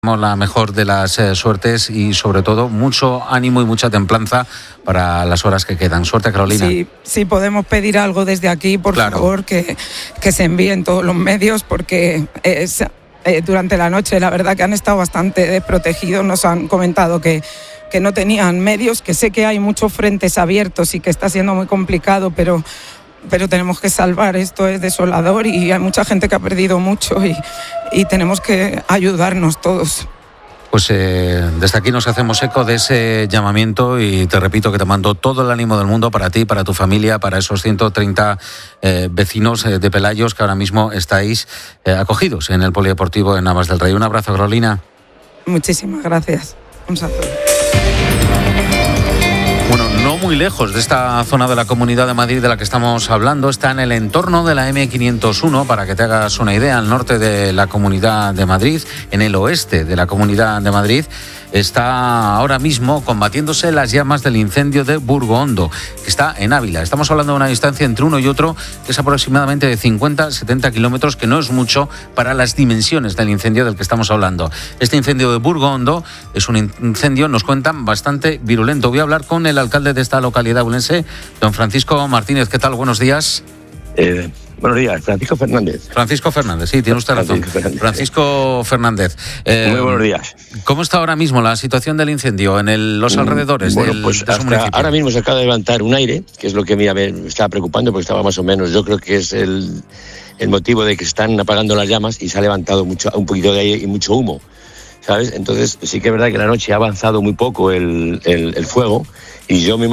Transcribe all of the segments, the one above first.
La mejor de las suertes y sobre todo mucho ánimo y mucha templanza para las horas que quedan. Suerte, Carolina. Sí, podemos pedir algo desde aquí, por favor, que se envíen todos los medios, porque durante la noche la verdad que han estado bastante desprotegidos. Nos han comentado que no tenían medios, que sé que hay muchos frentes abiertos y que está siendo muy complicado, pero tenemos que salvar. Esto es desolador y hay mucha gente que ha perdido mucho y tenemos que ayudarnos todos. Pues desde aquí nos hacemos eco de ese llamamiento y te repito que te mando todo el ánimo del mundo para ti, para tu familia, para esos 130 vecinos de Pelayos que ahora mismo estáis acogidos en el Polideportivo de Navas del Rey. Un abrazo, Carolina. Muchísimas gracias. Un saludo. Bueno, no muy lejos de esta zona de la Comunidad de Madrid de la que estamos hablando, está en el entorno de la M501, para que te hagas una idea, al norte de la Comunidad de Madrid, en el oeste de la Comunidad de Madrid, está ahora mismo combatiéndose las llamas del incendio de Burgondo, que está en Ávila. Estamos hablando de una distancia entre uno y otro que es aproximadamente de 50-70 kilómetros, que no es mucho para las dimensiones del incendio del que estamos hablando. Este incendio de Burgondo es un incendio, nos cuentan, bastante virulento. Voy a hablar con el alcalde de esta localidad abulense, don Francisco Martínez. ¿Qué tal? Buenos días. Buenos días, Francisco Fernández. Francisco Fernández, sí, tiene usted razón. Francisco Fernández. Muy buenos días. ¿Cómo está ahora mismo la situación del incendio en los alrededores de su municipio? Ahora mismo se acaba de levantar un aire, que es lo que me estaba preocupando, porque estaba más o menos, yo creo que es el motivo de que están apagando las llamas y se ha levantado un poquito de aire y mucho humo, ¿sabes? Entonces sí que es verdad que la noche ha avanzado muy poco el fuego, y yo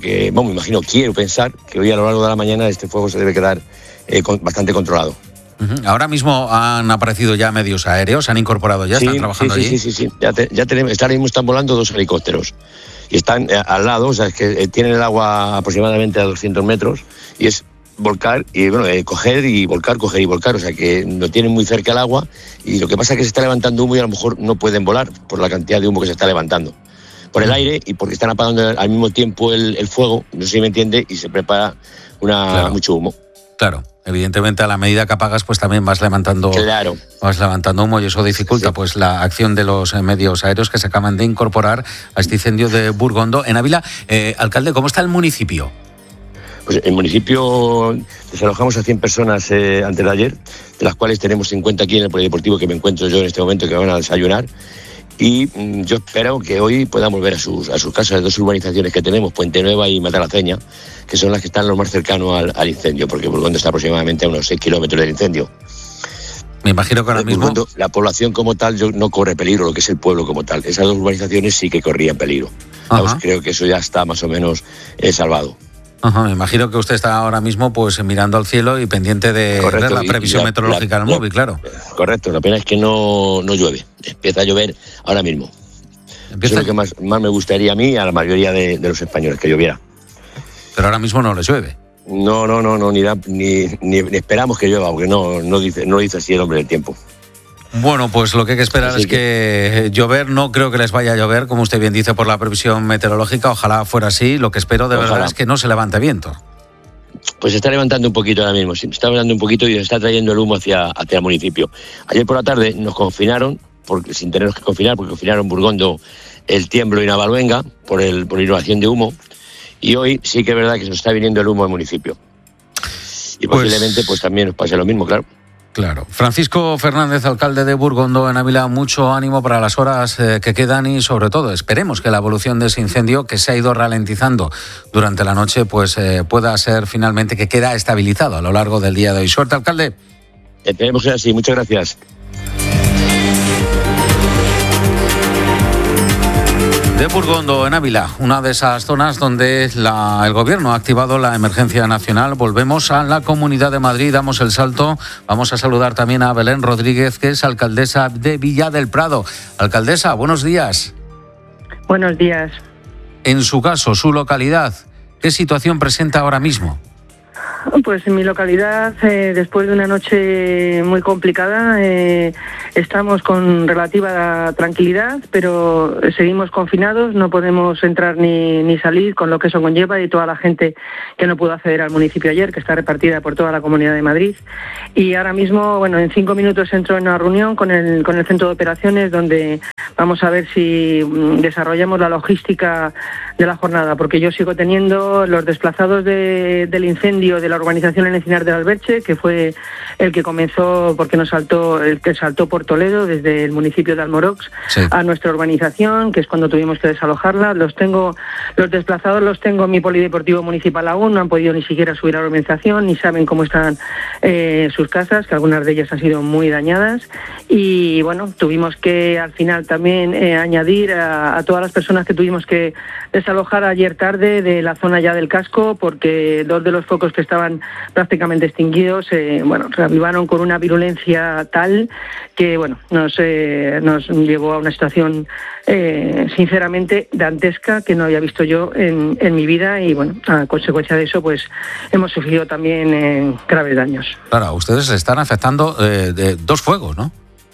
quiero pensar que hoy a lo largo de la mañana este fuego se debe quedar bastante controlado. Ahora mismo han aparecido ya medios aéreos, se han incorporado ya, están trabajando allí. Sí. Ya tenemos, ahora mismo están volando 2 helicópteros y están al lado, o sea, es que tienen el agua aproximadamente a 200 metros y es volcar y coger y volcar, o sea que lo tienen muy cerca el agua, y lo que pasa es que se está levantando humo y a lo mejor no pueden volar por la cantidad de humo que se está levantando por el aire y porque están apagando al mismo tiempo el fuego, no sé si me entiende, y se prepara mucho humo. Claro, evidentemente a la medida que apagas pues también vas levantando humo, y eso dificulta pues la acción de los medios aéreos que se acaban de incorporar a este incendio de Burgondo en Ávila. Alcalde, ¿cómo está el municipio? Pues el municipio desalojamos a 100 personas antes de ayer, de las cuales tenemos 50 aquí en el polideportivo que me encuentro yo en este momento, que van a desayunar. Y yo espero que hoy puedan volver a sus casas, de 2 urbanizaciones que tenemos, Puente Nueva y Matalaceña, que son las que están lo más cercanos al incendio, porque Burgondo está aproximadamente a unos 6 kilómetros del incendio. Me imagino que ahora mismo Burgondo, la población como tal no corre peligro, lo que es el pueblo como tal. Esas 2 urbanizaciones sí que corrían peligro. Creo que eso ya está más o menos salvado. Me imagino que usted está ahora mismo pues mirando al cielo y pendiente de ver la previsión meteorológica del móvil, claro. Correcto, la pena es que no llueve. Empieza a llover ahora mismo. Eso es lo que más me gustaría a mí y a la mayoría de los españoles, que lloviera. Pero ahora mismo no les llueve. No, ni esperamos que llueva, porque no dice así el hombre del tiempo. Bueno, pues lo que hay que esperar es que llover, no creo que les vaya a llover, como usted bien dice, por la previsión meteorológica. Ojalá fuera así. Lo que espero de verdad es que no se levante viento. Pues se está levantando un poquito ahora mismo, se está levantando un poquito y se está trayendo el humo hacia el municipio. Ayer por la tarde nos confinaron, sin tenernos que confinar, porque confinaron Burgondo, El Tiemblo y Navaluenga por inhalación de humo. Y hoy sí que es verdad que se nos está viniendo el humo al municipio. Y posiblemente pues también nos pase lo mismo, claro. Claro. Francisco Fernández, alcalde de Burgondo en Ávila, mucho ánimo para las horas que quedan y sobre todo esperemos que la evolución de ese incendio, que se ha ido ralentizando durante la noche, pues pueda ser finalmente que queda estabilizado a lo largo del día de hoy. Suerte, alcalde. Esperemos que sea así. Muchas gracias. De Burgondo en Ávila, una de esas zonas donde el gobierno ha activado la emergencia nacional. Volvemos a la Comunidad de Madrid, damos el salto. Vamos a saludar también a Belén Rodríguez, que es alcaldesa de Villa del Prado. Alcaldesa, buenos días. Buenos días. En su caso, su localidad, ¿qué situación presenta ahora mismo? Pues en mi localidad, después de una noche muy complicada, estamos con relativa tranquilidad, pero seguimos confinados, no podemos entrar ni salir, con lo que eso conlleva, y toda la gente que no pudo acceder al municipio ayer, que está repartida por toda la Comunidad de Madrid. Y ahora mismo, bueno, en 5 minutos entro en una reunión con el centro de operaciones, donde vamos a ver si desarrollamos la logística de la jornada, porque yo sigo teniendo los desplazados del incendio de la urbanización El Encinar del Alberche, que fue el que comenzó porque el que saltó por Toledo desde el municipio de Almorox, sí, a nuestra urbanización, que es cuando tuvimos que desalojarla. Los desplazados los tengo en mi polideportivo municipal aún, no han podido ni siquiera subir a la urbanización, ni saben cómo están sus casas, que algunas de ellas han sido muy dañadas. Y bueno, tuvimos que al final también añadir a todas las personas que tuvimos que desalojar ayer tarde de la zona ya del casco, porque 2 de los focos que estaban prácticamente extinguidos, reavivaron con una virulencia tal que nos llevó a una situación sinceramente dantesca que no había visto yo en mi vida, y a consecuencia de eso pues hemos sufrido también graves daños. Claro, a ustedes se están afectando de 2 fuegos, ¿no?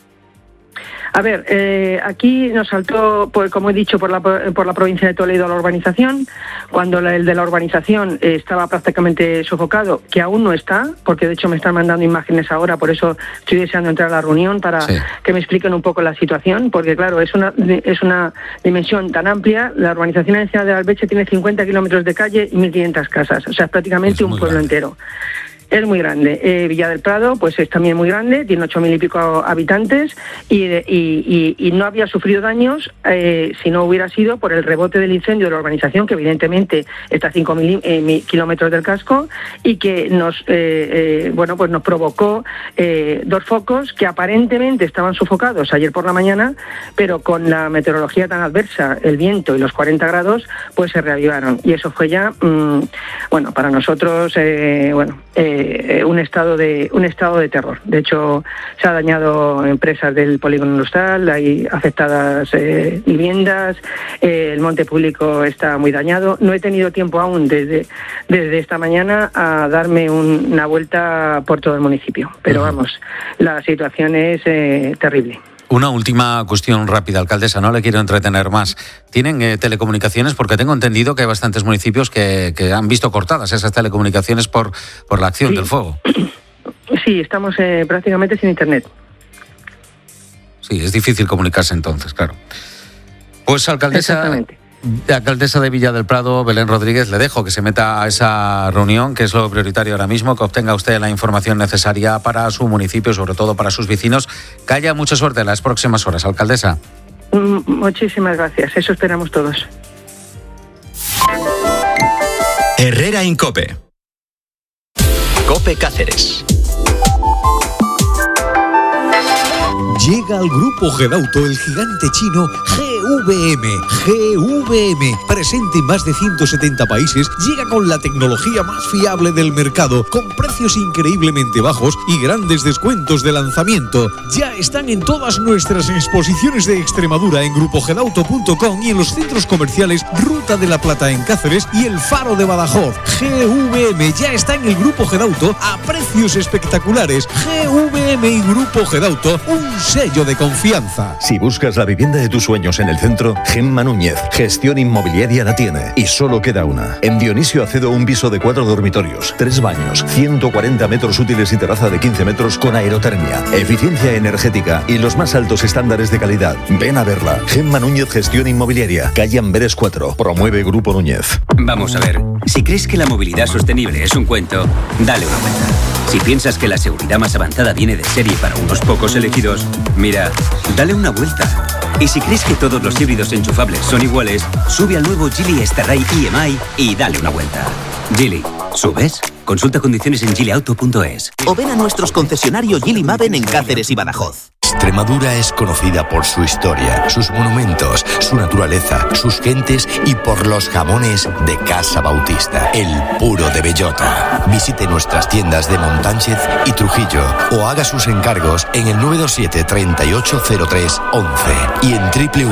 A ver, aquí nos saltó, pues, como he dicho, por la provincia de Toledo a la urbanización, cuando el de la urbanización estaba prácticamente sofocado, que aún no está, porque de hecho me están mandando imágenes ahora, por eso estoy deseando entrar a la reunión para que me expliquen un poco la situación, porque claro, es una dimensión tan amplia. La urbanización en Ciudad de Alberche tiene 50 kilómetros de calle y 1.500 casas, o sea, prácticamente un pueblo entero. Es muy grande. Villa del Prado pues es también muy grande, tiene 8.000 y pico habitantes, y no había sufrido daños si no hubiera sido por el rebote del incendio de la urbanización, que evidentemente está a 5.000 kilómetros del casco, y que nos provocó 2 focos que aparentemente estaban sofocados ayer por la mañana, pero con la meteorología tan adversa, el viento y los 40 grados, pues se reavivaron. Y eso fue ya, para nosotros, un estado de terror. De hecho, se ha dañado empresas del polígono industrial, hay afectadas viviendas, el monte público está muy dañado. No he tenido tiempo aún desde esta mañana a darme una vuelta por todo el municipio, pero vamos, la situación es terrible. Una última cuestión rápida, alcaldesa, no le quiero entretener más. ¿Tienen telecomunicaciones? Porque tengo entendido que hay bastantes municipios que han visto cortadas esas telecomunicaciones por la acción del fuego. Sí, estamos prácticamente sin internet. Sí, es difícil comunicarse entonces, claro. Pues alcaldesa de Villa del Prado, Belén Rodríguez, le dejo que se meta a esa reunión, que es lo prioritario ahora mismo, que obtenga usted la información necesaria para su municipio, sobre todo para sus vecinos. Que haya mucha suerte en las próximas horas, alcaldesa. Muchísimas gracias, eso esperamos todos. Herrera en COPE. COPE Cáceres. Llega al grupo Gedauto el gigante chino GVM, presente en más de 170 países, llega con la tecnología más fiable del mercado, con precios increíblemente bajos y grandes descuentos de lanzamiento. Ya están en todas nuestras exposiciones de Extremadura en grupogedauto.com y en los centros comerciales Ruta de la Plata en Cáceres y El Faro de Badajoz. GVM ya está en el grupo Gedauto a precios espectaculares. GVM y Grupo Gedauto, un sello de confianza. Si buscas la vivienda de tus sueños en el centro, Gemma Núñez, Gestión Inmobiliaria la tiene. Y solo queda una. En Dionisio Acedo, un piso de 4 dormitorios, 3 baños, 140 metros útiles y terraza de 15 metros con aerotermia, eficiencia energética y los más altos estándares de calidad. Ven a verla. Gemma Núñez, Gestión Inmobiliaria, calle Amberes 4. Promueve Grupo Núñez. Vamos a ver. Si crees que la movilidad sostenible es un cuento, dale una vuelta. Si piensas que la seguridad más avanzada viene de serie para unos pocos elegidos, mira, dale una vuelta. Y si crees que todos los híbridos enchufables son iguales, sube al nuevo Geely Starray EMI y dale una vuelta. Geely, ¿subes? Consulta condiciones en geelyauto.es. O ven a nuestros concesionarios Geely Maven en Cáceres y Badajoz. Extremadura es conocida por su historia, sus monumentos, su naturaleza, sus gentes y por los jamones de Casa Bautista, el puro de bellota. Visite nuestras tiendas de Montánchez y Trujillo o haga sus encargos en el 927 3803 11 y en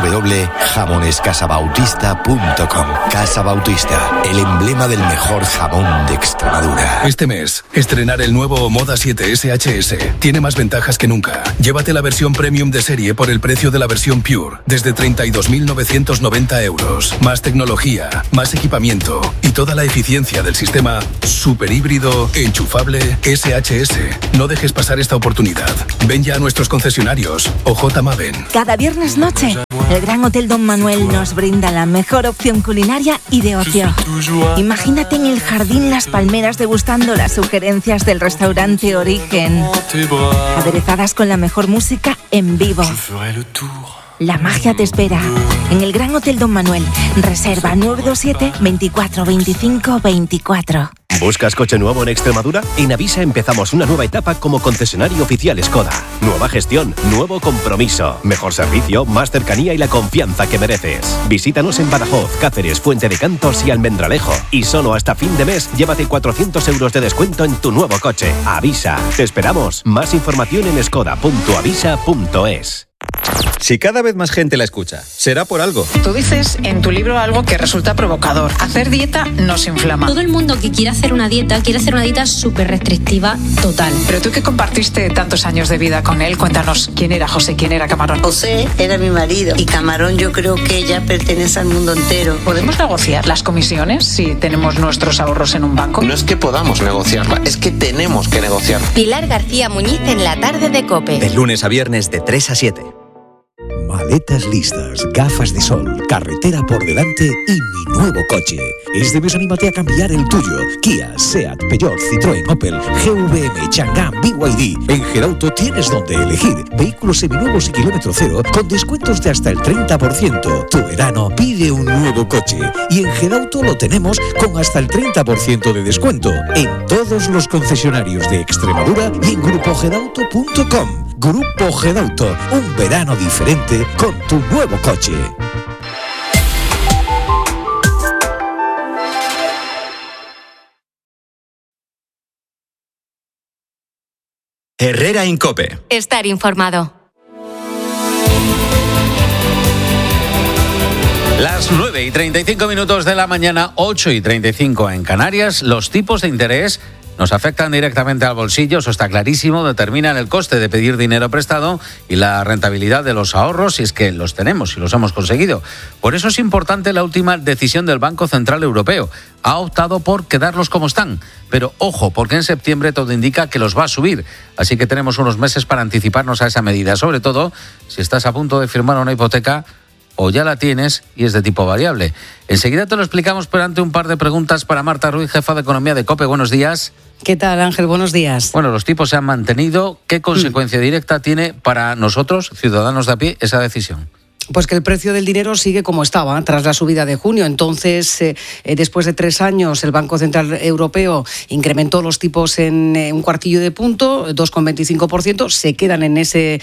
www.jamonescasabautista.com. Casa Bautista, el emblema del mejor jamón de Extremadura. Este mes, estrenar el nuevo Moda 7 SHS tiene más ventajas que nunca. Llévate la versión premium de serie por el precio de la versión Pure, desde 32.990 euros. Más tecnología, más equipamiento y toda la eficiencia del sistema super híbrido enchufable SHS. No dejes pasar esta oportunidad. Ven ya a nuestros concesionarios o J-Maven. Cada viernes noche, el Gran Hotel Don Manuel nos brinda la mejor opción culinaria y de ocio. Imagínate en el jardín Las Palmeras degustando las sugerencias del restaurante Origen, aderezadas con la mejor música en vivo. La magia te espera en el Gran Hotel Don Manuel. Reserva 927 24 25 24. ¿Buscas coche nuevo en Extremadura? En Avisa empezamos una nueva etapa como concesionario oficial Skoda. Nueva gestión, nuevo compromiso, mejor servicio, más cercanía y la confianza que mereces. Visítanos en Badajoz, Cáceres, Fuente de Cantos y Almendralejo. Y solo hasta fin de mes, llévate 400 euros de descuento en tu nuevo coche. Avisa. Te esperamos. Más información en skoda.avisa.es. Si cada vez más gente la escucha, será por algo. Tú dices en tu libro algo que resulta provocador. Hacer dieta nos inflama. Todo el mundo que quiere hacer una dieta súper restrictiva total. Pero tú que compartiste tantos años de vida con él, cuéntanos quién era José, quién era Camarón. José era mi marido y Camarón yo creo que ya pertenece al mundo entero. ¿Podemos negociar las comisiones si tenemos nuestros ahorros en un banco? No es que podamos negociarla, es que tenemos que negociarla. Pilar García Muñiz en la tarde de COPE. De lunes a viernes de 3 a 7. Maletas listas, gafas de sol, carretera por delante y mi nuevo coche. Este mes anímate a cambiar el tuyo. Kia, Seat, Peugeot, Citroën, Opel, GVM, Chang'an, BYD. En Gedauto tienes donde elegir. Vehículos seminuevos y kilómetro cero con descuentos de hasta el 30%. Tu verano pide un nuevo coche. Y en Gedauto lo tenemos con hasta el 30% de descuento. En todos los concesionarios de Extremadura y en grupogedauto.com. Grupo Gedauto, un verano diferente con tu nuevo coche. Herrera en COPE. Estar informado. Las 9:35 de la mañana, 8:35 en Canarias. Los tipos de interés nos afectan directamente al bolsillo, eso está clarísimo, determinan el coste de pedir dinero prestado y la rentabilidad de los ahorros, si es que los tenemos, si los hemos conseguido. Por eso es importante la última decisión del Banco Central Europeo. Ha optado por quedarlos como están, pero ojo, porque en septiembre todo indica que los va a subir, así que tenemos unos meses para anticiparnos a esa medida, sobre todo si estás a punto de firmar una hipoteca o ya la tienes y es de tipo variable. Enseguida te lo explicamos, pero ante un par de preguntas para Marta Ruiz, jefa de Economía de COPE. Buenos días. ¿Qué tal, Ángel? Buenos días. Bueno, los tipos se han mantenido. ¿Qué consecuencia directa tiene para nosotros, ciudadanos de a pie, esa decisión? Pues que el precio del dinero sigue como estaba tras la subida de junio. Entonces, después de 3 años, el Banco Central Europeo incrementó los tipos en un cuartillo de punto, 2,25%, se quedan en ese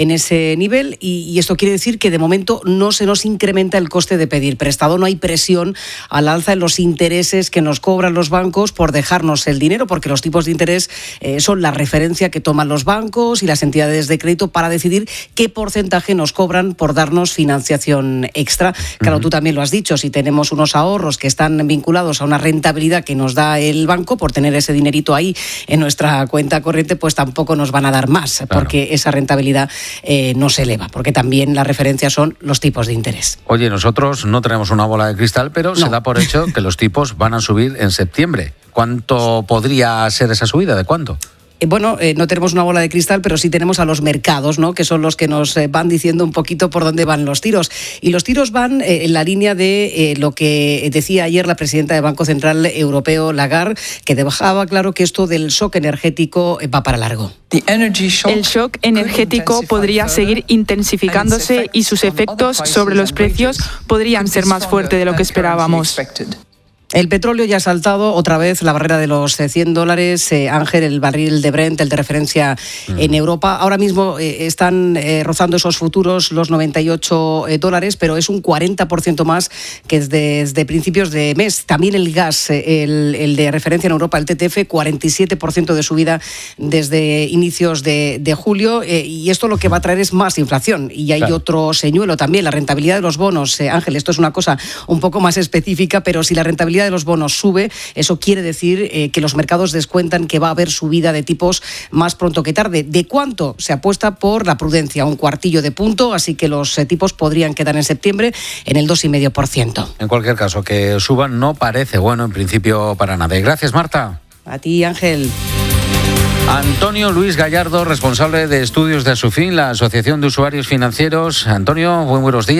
nivel y esto quiere decir que de momento no se nos incrementa el coste de pedir prestado. No hay presión al alza en los intereses que nos cobran los bancos por dejarnos el dinero, porque los tipos de interés son la referencia que toman los bancos y las entidades de crédito para decidir qué porcentaje nos cobran por darnos financiación extra. Claro, tú también lo has dicho, si tenemos unos ahorros que están vinculados a una rentabilidad que nos da el banco por tener ese dinerito ahí en nuestra cuenta corriente, pues tampoco nos van a dar más, claro, porque esa rentabilidad no se eleva, porque también la referencia son los tipos de interés. Oye, nosotros no tenemos una bola de cristal, pero se da por hecho que los tipos van a subir en septiembre. ¿Cuánto podría ser esa subida? ¿De cuánto? Bueno, no tenemos una bola de cristal, pero sí tenemos a los mercados, ¿no?, que son los que nos van diciendo un poquito por dónde van los tiros. Y los tiros van en la línea de lo que decía ayer la presidenta del Banco Central Europeo, Lagarde, que dejaba claro que esto del shock energético va para largo. El shock energético podría seguir intensificándose y sus efectos sobre los precios podrían ser más fuertes de lo que esperábamos. El petróleo ya ha saltado otra vez la barrera de los $100. Ángel, el barril de Brent, el de referencia en Europa. Ahora mismo están rozando esos futuros los $98, pero es un 40% más que desde principios de mes. También el gas, el de referencia en Europa, el TTF, 47% de subida desde inicios de julio. Y esto lo que va a traer es más inflación. Y hay otro señuelo también, la rentabilidad de los bonos. Ángel, esto es una cosa un poco más específica, pero si la rentabilidad de los bonos sube, eso quiere decir que los mercados descuentan que va a haber subida de tipos más pronto que tarde. ¿De cuánto? Se apuesta por la prudencia, un cuartillo de punto, así que los tipos podrían quedar en septiembre en el 2,5%. En cualquier caso, que suban no parece bueno en principio para nadie. Gracias, Marta. A ti, Ángel. Antonio Luis Gallardo, responsable de estudios de Asufin, la Asociación de Usuarios Financieros. Antonio, buenos días.